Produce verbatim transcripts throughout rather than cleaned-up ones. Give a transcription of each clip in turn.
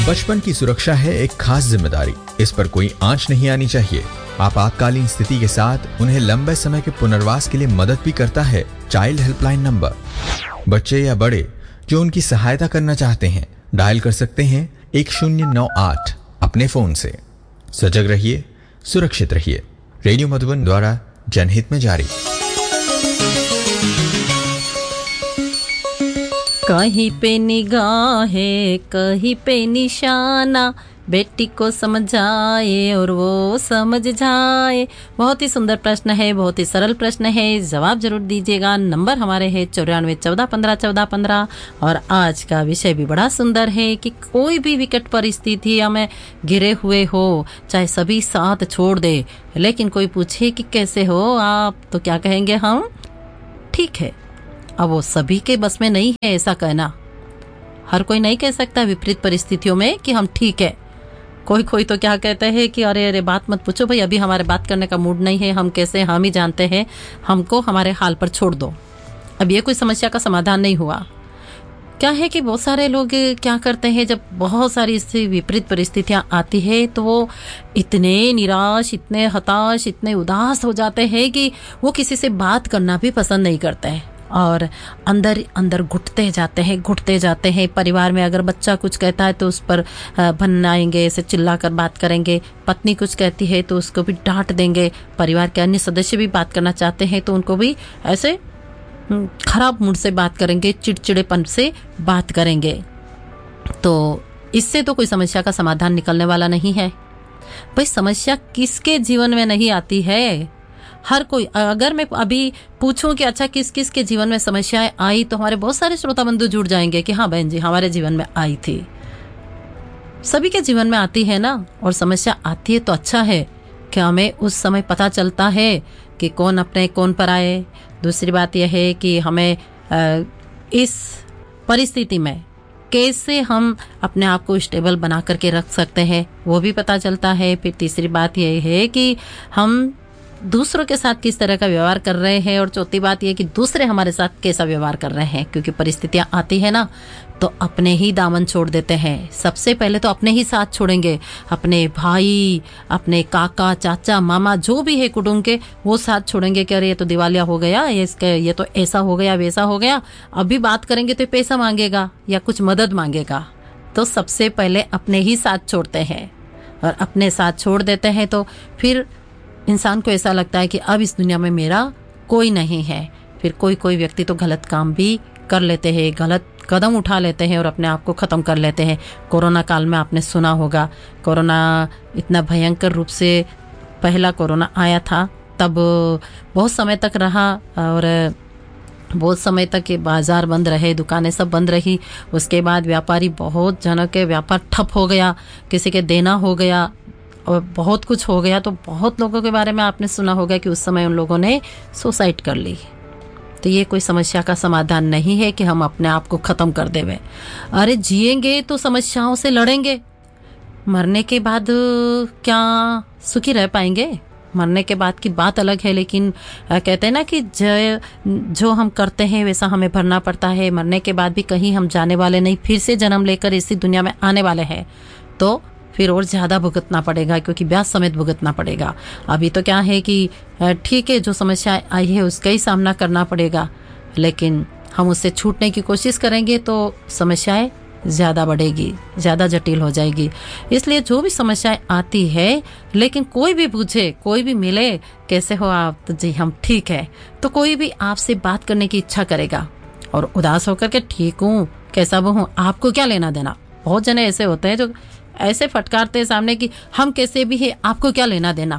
बचपन की सुरक्षा है एक खास जिम्मेदारी, इस पर कोई आंच नहीं आनी चाहिए। आपातकालीन स्थिति के साथ उन्हें लंबे समय के पुनर्वास के लिए मदद भी करता है चाइल्ड हेल्पलाइन नंबर। बच्चे या बड़े जो उनकी सहायता करना चाहते हैं डायल कर सकते हैं एक शून्य नौ आठ अपने फोन से। सजग रहिए, सुरक्षित रहिए। रेडियो मधुबन द्वारा जनहित में जारी। कहीं पे निगाह है, कहीं पे निशाना, बेटी को समझाए और वो समझ जाए। बहुत ही सुंदर प्रश्न है, बहुत ही सरल प्रश्न है, जवाब जरूर दीजिएगा। नंबर हमारे है चौरानवे चौदह पंद्रह चौदह पंद्रह। और आज का विषय भी बड़ा सुंदर है कि कोई भी विकट परिस्थितियों में घिरे हुए हो, चाहे सभी साथ छोड़ दे, लेकिन कोई पूछे कि कैसे हो आप, तो क्या कहेंगे हम? ठीक है। अब वो सभी के बस में नहीं है ऐसा कहना। हर कोई नहीं कह सकता विपरीत परिस्थितियों में कि हम ठीक है। कोई कोई तो क्या कहते हैं कि अरे अरे बात मत पूछो भाई, अभी हमारे बात करने का मूड नहीं है, हम कैसे, हम ही जानते हैं, हमको हमारे हाल पर छोड़ दो। अब ये कोई समस्या का समाधान नहीं हुआ। क्या है कि बहुत सारे लोग क्या करते हैं, जब बहुत सारी इससे विपरीत परिस्थितियां आती है तो वो इतने निराश, इतने हताश, इतने उदास हो जाते हैं कि वो किसी से बात करना भी पसंद नहीं करते हैं और अंदर अंदर घुटते जाते हैं घुटते जाते हैं। परिवार में अगर बच्चा कुछ कहता है तो उस पर भनाएंगे, ऐसे चिल्लाकर बात करेंगे। पत्नी कुछ कहती है तो उसको भी डांट देंगे। परिवार के अन्य सदस्य भी बात करना चाहते हैं तो उनको भी ऐसे खराब मूड से बात करेंगे, चिड़चिड़ेपन से बात करेंगे। तो इससे तो कोई समस्या का समाधान निकलने वाला नहीं है। भाई समस्या किसके जीवन में नहीं आती है? हर कोई। अगर मैं अभी पूछूं कि अच्छा किस किस के जीवन में समस्याएं आई, तो हमारे बहुत सारे श्रोता बंधु जुड़ जाएंगे कि हाँ बहन जी हमारे जीवन में आई थी। सभी के जीवन में आती है ना। और समस्या आती है तो अच्छा है कि हमें उस समय पता चलता है कि कौन अपने कौन पर आए। दूसरी बात यह है कि हमें इस परिस्थिति में कैसे हम अपने आप को स्टेबल बना करके रख सकते हैं, वो भी पता चलता है। फिर तीसरी बात यह है कि हम दूसरों के साथ किस तरह का व्यवहार कर रहे हैं, और चौथी बात यह कि दूसरे हमारे साथ कैसा व्यवहार कर रहे हैं। क्योंकि परिस्थितियां आती है ना तो अपने ही दामन छोड़ देते हैं। सबसे पहले तो अपने ही साथ छोड़ेंगे। अपने भाई, अपने काका, चाचा, मामा जो भी है कुटुंब के, वो साथ छोड़ेंगे कि अरे ये तो दिवालिया हो गया, ये इसके ये तो ऐसा हो गया, वैसा हो गया। अभी बात करेंगे तो पैसा मांगेगा या कुछ मदद मांगेगा। तो सबसे पहले अपने ही साथ छोड़ते हैं। और अपने साथ छोड़ देते हैं तो फिर इंसान को ऐसा लगता है कि अब इस दुनिया में मेरा कोई नहीं है। फिर कोई कोई व्यक्ति तो गलत काम भी कर लेते हैं, गलत कदम उठा लेते हैं और अपने आप को ख़त्म कर लेते हैं। कोरोना काल में आपने सुना होगा, कोरोना इतना भयंकर रूप से पहला कोरोना आया था, तब बहुत समय तक रहा और बहुत समय तक ये बाजार बंद रहे, दुकानें सब बंद रही। उसके बाद व्यापारी, बहुत जनों के व्यापार ठप हो गया, किसी के देना हो गया और बहुत कुछ हो गया। तो बहुत लोगों के बारे में आपने सुना होगा कि उस समय उन लोगों ने सुसाइड कर ली। तो ये कोई समस्या का समाधान नहीं है कि हम अपने आप को ख़त्म कर देवे। अरे जिएंगे तो समस्याओं से लड़ेंगे, मरने के बाद क्या सुखी रह पाएंगे? मरने के बाद की बात अलग है, लेकिन कहते हैं ना कि जो हम करते हैं वैसा हमें भरना पड़ता है। मरने के बाद भी कहीं हम जाने वाले नहीं, फिर से जन्म लेकर इसी दुनिया में आने वाले हैं। तो फिर और ज़्यादा भुगतना पड़ेगा, क्योंकि ब्याज समेत भुगतना पड़ेगा। अभी तो क्या है कि ठीक है, जो समस्या आई है उसका ही सामना करना पड़ेगा, लेकिन हम उससे छूटने की कोशिश करेंगे तो समस्याएं ज़्यादा बढ़ेगी, ज़्यादा जटिल हो जाएगी। इसलिए जो भी समस्याएं आती है, लेकिन कोई भी पूछे, कोई भी मिले, कैसे हो आप, तो जी हम ठीक है, तो कोई भी आपसे बात करने की इच्छा करेगा। और उदास होकर के ठीक हूँ, कैसा वो हूँ, आपको क्या लेना देना। बहुत जने ऐसे होते हैं जो ऐसे फटकारते हैं सामने कि हम कैसे भी है, आपको क्या लेना देना।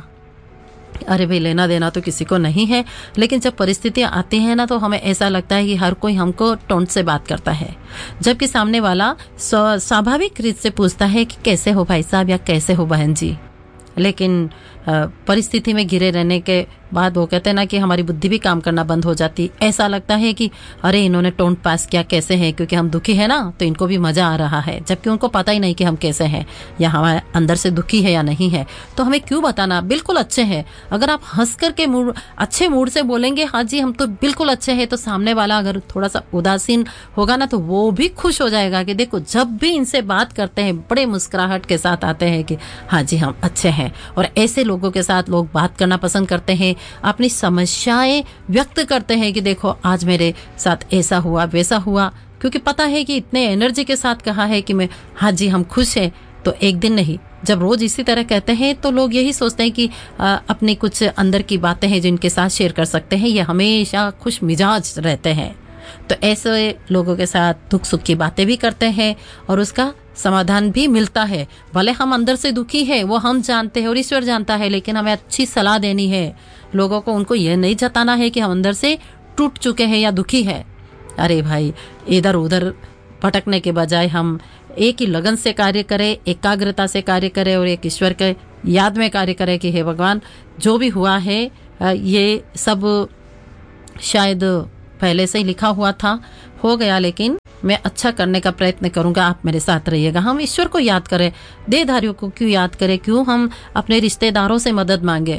अरे भाई लेना देना तो किसी को नहीं है, लेकिन जब परिस्थितियां आती हैं ना तो हमें ऐसा लगता है कि हर कोई हमको टोंट से बात करता है, जबकि सामने वाला स्वाभाविक रीत से पूछता है कि कैसे हो भाई साहब या कैसे हो बहन जी। लेकिन परिस्थिति में घिरे रहने के बाद वो कहते हैं ना कि हमारी बुद्धि भी काम करना बंद हो जाती। ऐसा लगता है कि अरे इन्होंने टोन पास किया कैसे है, क्योंकि हम दुखी है ना तो इनको भी मजा आ रहा है, जबकि उनको पता ही नहीं कि हम कैसे हैं या हमारे अंदर से दुखी है या नहीं है। तो हमें क्यों बताना, बिल्कुल अच्छे हैं। अगर आप हंस करके मूड अच्छे मूड से बोलेंगे हाँ जी हम तो बिल्कुल अच्छे हैं, तो सामने वाला अगर थोड़ा सा उदासीन होगा ना तो वो भी खुश हो जाएगा कि देखो जब भी इनसे बात करते हैं बड़े मुस्कुराहट के साथ आते हैं कि हाँ जी हम अच्छे हैं। और ऐसे लोगों के साथ लोग बात करना पसंद करते हैं, अपनी समस्याएं व्यक्त करते हैं कि देखो आज मेरे साथ ऐसा हुआ वैसा हुआ, क्योंकि पता है कि इतने एनर्जी के साथ कहा है कि मैं हाँ जी हम खुश हैं। तो एक दिन नहीं, जब रोज इसी तरह कहते हैं तो लोग यही सोचते हैं कि आ, अपनी कुछ अंदर की बातें हैं जिनके साथ शेयर कर सकते हैं, ये हमेशा खुश मिजाज रहते हैं। तो ऐसे लोगों के साथ दुख सुख की बातें भी करते हैं और उसका समाधान भी मिलता है। भले हम अंदर से दुखी है वो हम जानते हैं और ईश्वर जानता है, लेकिन हमें अच्छी सलाह देनी है लोगों को। उनको यह नहीं जताना है कि हम अंदर से टूट चुके हैं या दुखी है। अरे भाई इधर उधर भटकने के बजाय हम एक ही लगन से कार्य करें, एकाग्रता से कार्य करें और एक ईश्वर के याद में कार्य करें कि हे भगवान जो भी हुआ है ये सब शायद पहले से ही लिखा हुआ था, हो गया, लेकिन मैं अच्छा करने का प्रयत्न करूंगा, आप मेरे साथ रहिएगा। हम ईश्वर को याद करें, देहधारियों को क्यों याद करें, क्यों हम अपने रिश्तेदारों से मदद मांगे।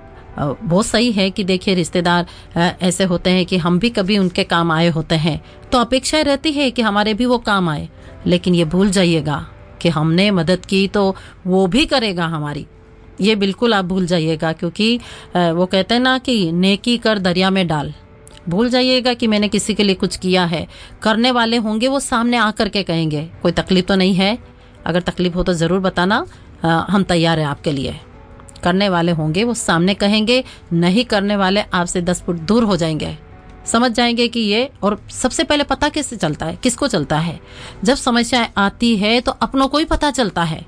बहुत सही है कि देखिए रिश्तेदार ऐसे होते हैं कि हम भी कभी उनके काम आए होते हैं, तो अपेक्षाएं रहती है कि हमारे भी वो काम आए, लेकिन ये भूल जाइएगा कि हमने मदद की तो वो भी करेगा हमारी, ये बिल्कुल आप भूल जाइएगा। क्योंकि वो कहते हैं ना कि नेकी कर दरिया में डाल, भूल जाइएगा कि मैंने किसी के लिए कुछ किया है। करने वाले होंगे वो सामने आकर के कहेंगे कोई तकलीफ तो नहीं है, अगर तकलीफ हो तो जरूर बताना, हम तैयार हैं आपके लिए। करने वाले होंगे वो सामने कहेंगे, नहीं करने वाले आपसे दस फुट दूर हो जाएंगे, समझ जाएंगे कि ये। और सबसे पहले पता किससे चलता है, किसको चलता है, जब समस्याएं आती है तो अपनों को ही पता चलता है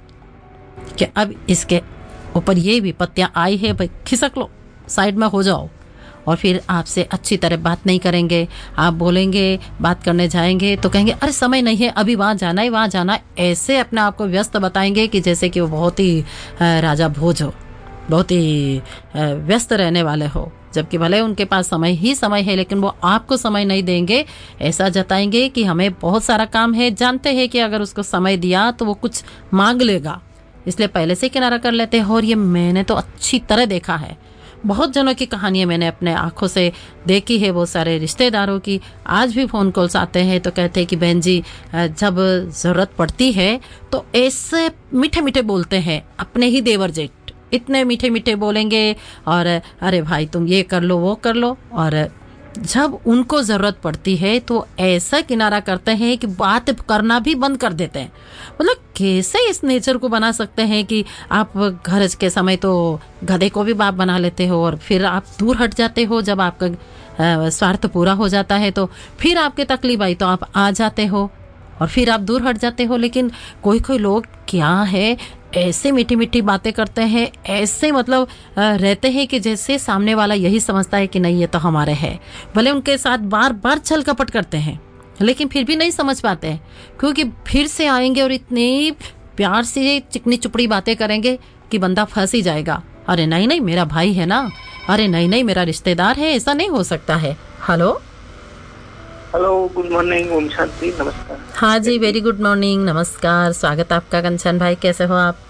कि अब इसके ऊपर ये विपत्तियां आई है, भाई खिसक लो, साइड में हो जाओ। और फिर आपसे अच्छी तरह बात नहीं करेंगे, आप बोलेंगे बात करने जाएंगे तो कहेंगे अरे समय नहीं है, अभी वहाँ जाना है वहाँ जाना है, ऐसे अपने आप को व्यस्त बताएंगे कि जैसे कि वो बहुत ही राजा भोज हो, बहुत ही व्यस्त रहने वाले हो, जबकि भले उनके पास समय ही समय है लेकिन वो आपको समय नहीं देंगे। ऐसा जताएंगे कि हमें बहुत सारा काम है, जानते हैं कि अगर उसको समय दिया तो वो कुछ मांग लेगा, इसलिए पहले से किनारा कर लेते हैं। और ये मैंने तो अच्छी तरह देखा है, बहुत जनों की कहानियां मैंने अपने आंखों से देखी है, बहुत सारे रिश्तेदारों की। आज भी फोन कॉल्स आते हैं तो कहते हैं कि बहन जी जब जरूरत पड़ती है तो ऐसे मीठे मीठे बोलते हैं, अपने ही देवर जेठ इतने मीठे मीठे बोलेंगे और अरे भाई तुम ये कर लो वो कर लो, और जब उनको जरूरत पड़ती है तो ऐसा किनारा करते हैं कि बात करना भी बंद कर देते हैं। मतलब कैसे इस नेचर को बना सकते हैं कि आप घर के समय तो गधे को भी बाप बना लेते हो और फिर आप दूर हट जाते हो, जब आपका स्वार्थ पूरा हो जाता है तो फिर आपके तकलीफ आई तो आप आ जाते हो और फिर आप दूर हट जाते हो। लेकिन कोई कोई लोग क्या है ऐसे मीठी मीठी बातें करते हैं, ऐसे मतलब रहते हैं कि जैसे सामने वाला यही समझता है कि नहीं ये तो हमारे है। भले उनके साथ बार बार छल कपट करते हैं लेकिन फिर भी नहीं समझ पाते हैं, क्योंकि फिर से आएंगे और इतनी प्यार से चिकनी चुपड़ी बातें करेंगे कि बंदा फंस ही जाएगा। अरे नहीं नहीं मेरा भाई है ना, अरे नहीं नहीं मेरा रिश्तेदार है, ऐसा नहीं हो सकता है। Hello hello, good morning, Om Shanti, नमस्कार। हाँ जी, वेरी गुड मॉर्निंग, नमस्कार, स्वागत आपका। कंचन भाई कैसे हो आप?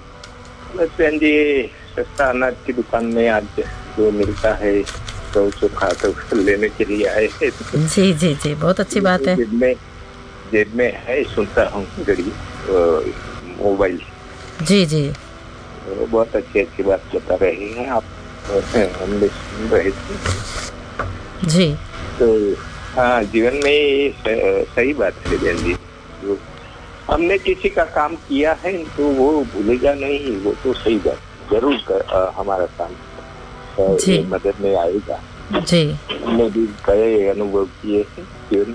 बहन जी सस्ता अनाज की दुकान में आज जो मिलता है तो चोखा तो लेने के लिए आए हैं। जी जी जी, बहुत अच्छी बात है। जेब में जेब में है, सुनता हूँ घड़ी मोबाइल। जी जी, बहुत अच्छी अच्छी बात बता रहे हैं आप, हमने सुन रहे थे जी। तो हाँ, जीवन में सही बात है बहन जी, जो हमने किसी का काम किया है तो वो भूलेगा नहीं, वो तो सही बात, जरूर कर, आ, हमारा काम जी मदद में आएगा जी। हमने भी कई अनुभव किए हैं जीवन,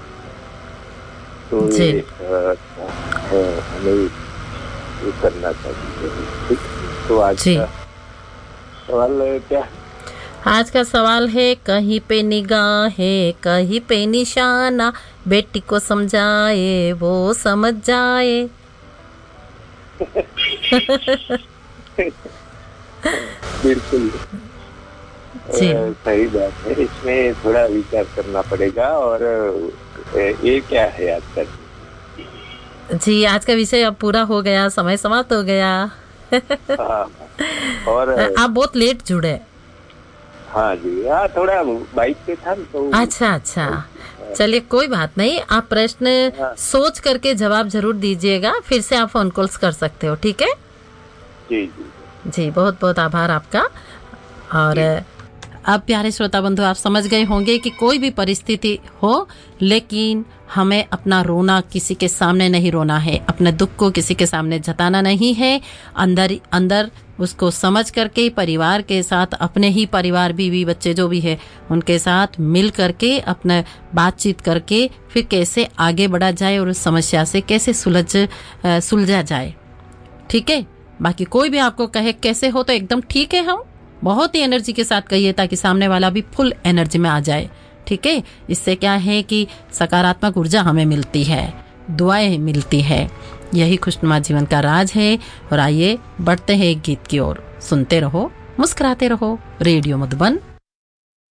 तो ये हमें करना चाहिए। तो आज का सवाल क्या है? आज का सवाल है, कहीं पे निगाह है कहीं पे निशाना, बेटी को समझाए वो समझ जाए। बिल्कुल जी। अ, सही बात है, इसमें थोड़ा विचार करना पड़ेगा। और अ, ये क्या है आज तक? जी, आज का विषय अब पूरा हो गया, समय समाप्त हो गया। हाँ, और आप बहुत लेट जुड़े। हाँ जी, हाँ थोड़ा बाइक पे था तो। अच्छा अच्छा, चलिए कोई बात नहीं। आप प्रश्न हाँ। सोच करके जवाब जरूर दीजिएगा, फिर से आप फोन कॉल्स कर सकते हो, ठीक है? जी जी जी, बहुत बहुत आभार आपका। और अब प्यारे श्रोता बंधु, आप समझ गए होंगे कि कोई भी परिस्थिति हो, लेकिन हमें अपना रोना किसी के सामने नहीं रोना है, अपने दुख को किसी के सामने जताना नहीं है। अंदर अंदर उसको समझ करके परिवार के साथ, अपने ही परिवार, बीवी बच्चे जो भी है, उनके साथ मिल करके अपने बातचीत करके फिर कैसे आगे बढ़ा जाए और उस समस्या से कैसे सुलझ सुलझा जाए, ठीक है? बाकी कोई भी आपको कहे कैसे हो तो एकदम ठीक है, हम बहुत ही एनर्जी के साथ कहिए ताकि सामने वाला भी फुल एनर्जी में आ जाए, ठीक है? इससे क्या है कि सकारात्मक ऊर्जा हमें मिलती है, दुआएं मिलती है। यही खुशनुमा जीवन का राज है। और आइए बढ़ते हैं एक गीत की ओर। सुनते रहो, मुस्कुराते रहो। रेडियो मधुबन